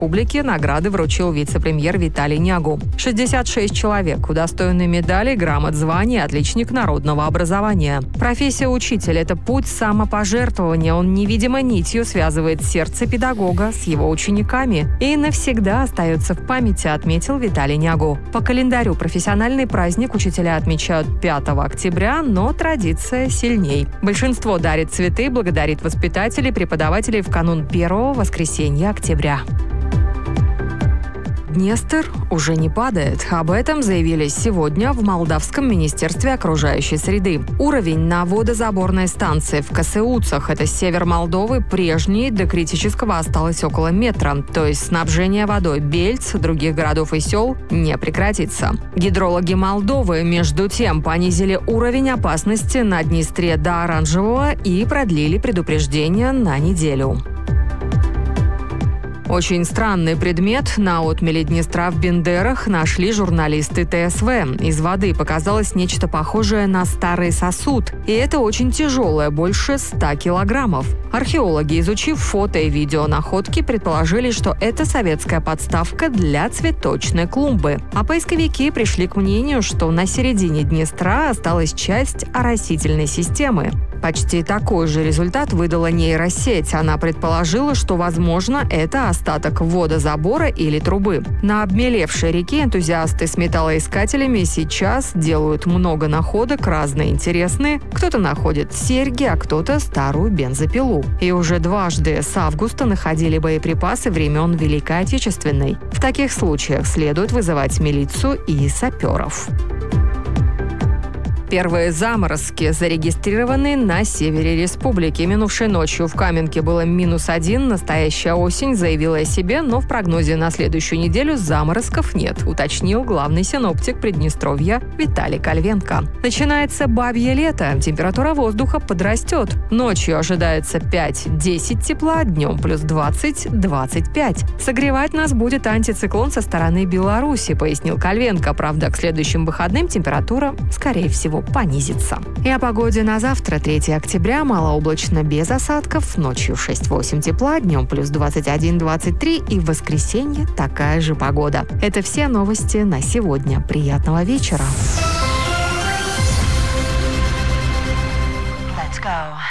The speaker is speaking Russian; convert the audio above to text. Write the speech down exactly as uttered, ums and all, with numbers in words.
республики награды вручил вице-премьер Виталий Нягу. шестьдесят шесть человек удостоены медалей, грамот, званий, отличник народного образования. Профессия учителя – это путь самопожертвования. Он невидимой нитью связывает сердце педагога с его учениками и навсегда остается в памяти, отметил Виталий Нягу. По календарю профессиональный праздник учителя отмечают пятого октября, но традиция сильней. Большинство дарит цветы, благодарит воспитателей, преподавателей в канун первого воскресенья октября. Днестр уже не падает. Об этом заявили сегодня в Молдавском министерстве окружающей среды. Уровень на водозаборной станции в Касеуцах, это север Молдовы, прежний, до критического осталось около метра. То есть снабжение водой Бельц, других городов и сел не прекратится. Гидрологи Молдовы, между тем, понизили уровень опасности на Днестре до оранжевого и продлили предупреждение на неделю. Очень странный предмет на отмеле Днестра в Бендерах нашли журналисты тэ эс вэ. Из воды показалось нечто похожее на старый сосуд. И это очень тяжелое, больше ста килограммов. Археологи, изучив фото и видео находки, предположили, что это советская подставка для цветочной клумбы. А поисковики пришли к мнению, что на середине Днестра осталась часть оросительной системы. Почти такой же результат выдала нейросеть. Она предположила, что, возможно, это остаток водозабора или трубы. На обмелевшей реке энтузиасты с металлоискателями сейчас делают много находок, разные интересные. Кто-то находит серьги, а кто-то старую бензопилу. И уже дважды с августа находили боеприпасы времен Великой Отечественной. В таких случаях следует вызывать милицию и саперов. Первые заморозки зарегистрированы на севере республики. Минувшей ночью в Каменке было минус один. Настоящая осень заявила о себе, но в прогнозе на следующую неделю заморозков нет, уточнил главный синоптик Приднестровья Виталий Кальвенко. Начинается бабье лето. Температура воздуха подрастет. Ночью ожидается пять-десять тепла, днем плюс двадцать-двадцать пять. Согревать нас будет антициклон со стороны Беларуси, пояснил Кальвенко. Правда, к следующим выходным температура, скорее всего, понизится. И о погоде на завтра, третьего октября, малооблачно без осадков, ночью шесть-восемь тепла, днем плюс двадцать один-двадцать три и в воскресенье такая же погода. Это все новости на сегодня. Приятного вечера. Let's go.